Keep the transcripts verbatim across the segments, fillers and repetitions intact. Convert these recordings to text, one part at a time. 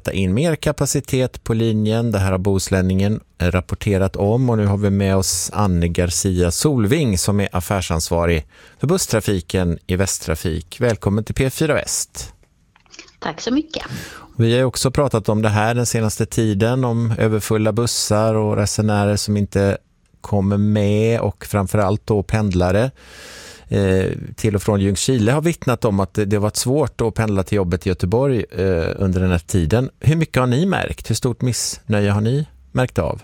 sätta in mer kapacitet på linjen. Det här har Bohuslänningen rapporterat om och nu har vi med oss Anne Garcia Solving som är affärsansvarig för busstrafiken i Västtrafik. Välkommen till P fyra Väst. Tack så mycket. Vi har också pratat om det här den senaste tiden, om överfulla bussar och resenärer som inte kommer med och framförallt då pendlare eh, till och från Ljungskile har vittnat om att det, det har varit svårt att pendla till jobbet i Göteborg eh, under den här tiden. Hur mycket har ni märkt? Hur stort missnöje har ni märkt av?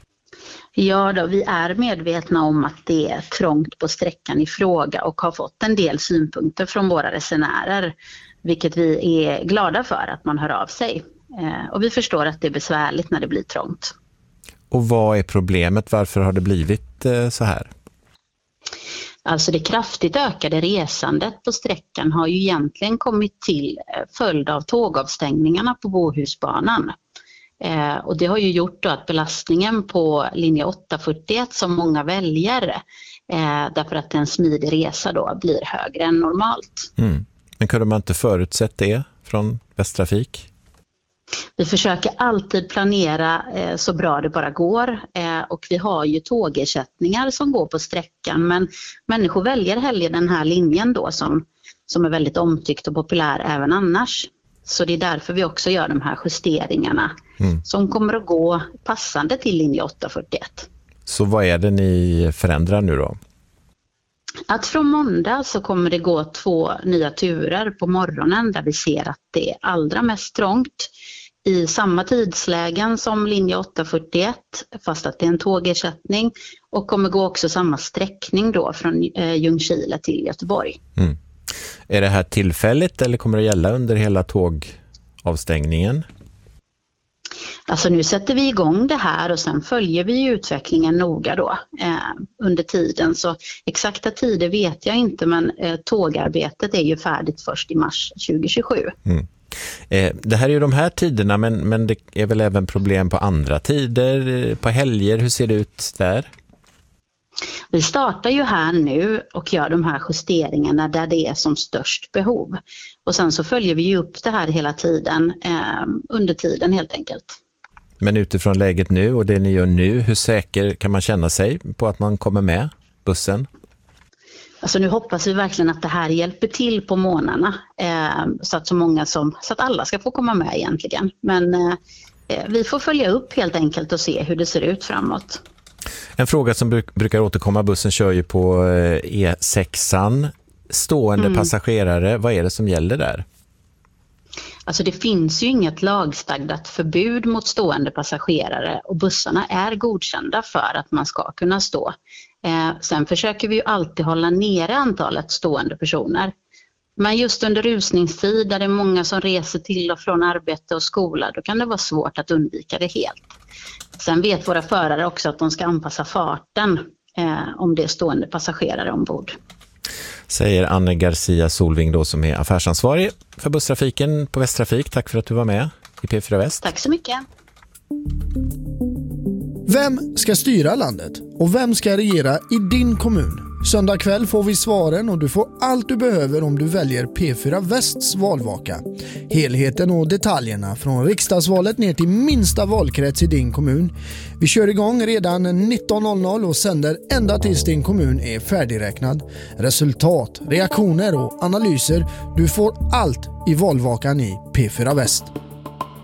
Ja då, vi är medvetna om att det är trångt på sträckan i fråga och har fått en del synpunkter från våra resenärer, vilket vi är glada för att man hör av sig. Eh, och vi förstår att det är besvärligt när det blir trångt. Och vad är problemet? Varför har det blivit eh, så här? Alltså det kraftigt ökade resandet på sträckan har ju egentligen kommit till följd av tågavstängningarna på Bohusbanan. Eh, och det har ju gjort då att belastningen på linje åtta fyrtioett som många väljer, eh, därför att en smidig resa då blir högre än normalt. Mm. Men kunde man inte förutsett det från Västtrafik? Vi försöker alltid planera eh, så bra det bara går eh, och vi har ju tågersättningar som går på sträckan, men människor väljer hellre den här linjen då som, som är väldigt omtyckt och populär även annars. Så det är därför vi också gör de här justeringarna mm. som kommer att gå passande till linje åtta fyrtioett. Så vad är det ni förändrar nu då? Att från måndag så kommer det gå två nya turer på morgonen där vi ser att det är allra mest trångt i samma tidslägen som linje åtta fyrtioett, fast att det är en tågersättning, och kommer gå också samma sträckning då från eh, Ljungskile till Göteborg. Mm. Är det här tillfälligt eller kommer det gälla under hela tågavstängningen? Alltså nu sätter vi igång det här och sen följer vi utvecklingen noga då eh, under tiden. Så exakta tider vet jag inte, men eh, tågarbetet är ju färdigt först i mars tjugohundratjugosju. Mm. Eh, det här är ju de här tiderna, men, men det är väl även problem på andra tider, eh, på helger. Hur ser det ut där? Vi startar ju här nu och gör de här justeringarna där det är som störst behov. Och sen så följer vi ju upp det här hela tiden, eh, under tiden helt enkelt. Men utifrån läget nu och det ni gör nu, hur säker kan man känna sig på att man kommer med bussen? Alltså nu hoppas vi verkligen att det här hjälper till på månaderna eh, så att så många som, så att alla ska få komma med egentligen. Men eh, vi får följa upp helt enkelt och se hur det ser ut framåt. En fråga som bruk, brukar återkomma, bussen kör ju på E sexan. Stående mm. passagerare, vad är det som gäller där? Alltså det finns ju inget lagstadgat förbud mot stående passagerare och bussarna är godkända för att man ska kunna stå. Eh, sen försöker vi ju alltid hålla nere antalet stående personer. Men just under rusningstid där det är många som reser till och från arbete och skola, då kan det vara svårt att undvika det helt. Sen vet våra förare också att de ska anpassa farten eh, om det är stående passagerare ombord. Säger Anne Garcia Solving då, som är affärsansvarig för busstrafiken på Västtrafik. Tack för att du var med i P fyra Väst. Tack så mycket. Vem ska styra landet och vem ska regera i din kommun? Söndag kväll får vi svaren och du får allt du behöver om du väljer P fyra Västs valvaka. Helheten och detaljerna från riksdagsvalet ner till minsta valkrets i din kommun. Vi kör igång redan nitton noll noll och sänder ända tills din kommun är färdigräknad. Resultat, reaktioner och analyser. Du får allt i valvakan i P fyra Väst.